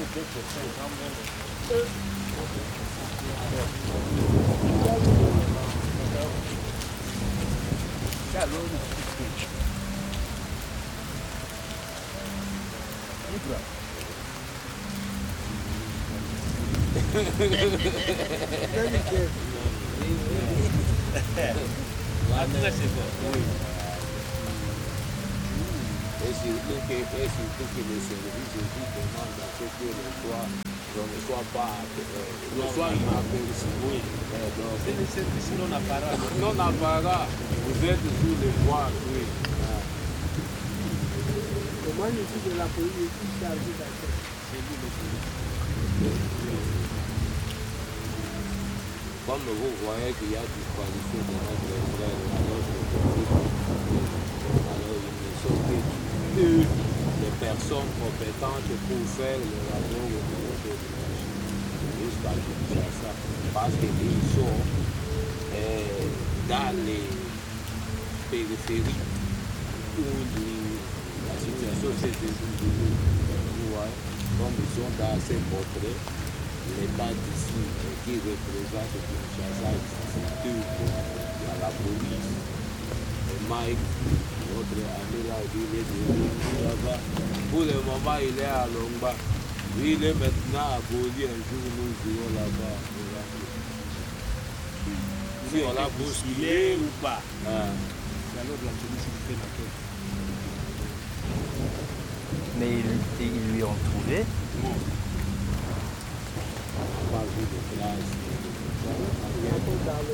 Et surtout que le service aussi demande à ce que le soir, on ne soit pas le soir inaperçu. Oui. C'est le service non apparent. Non apparent. Vous êtes sur les voies, oui. Comment le dit de la police est chargé d'affaires? C'est lui le police. Comme vous voyez qu'il y a disparition de notre frère, alors il ne sont que les personnes compétentes pour faire le rapport au niveau de l'image jusqu'à Kinshasa, parce qu'ils sont dans les périphéries où la situation s'est déroulée. Comme ils sont dans ces portraits, l'État d'ici qui représente Kinshasa, surtout à la police, et Mike, notre ami là, il est devenu là-bas. Pour le moment, il est à Lomba. Lui, il est maintenant à Boli. Un jour, nous irons là-bas. Si on l'a bousculé ou pas. C'est alors de la police qui fait la tête. Mais ils lui ont trouvé. Pas vu de place.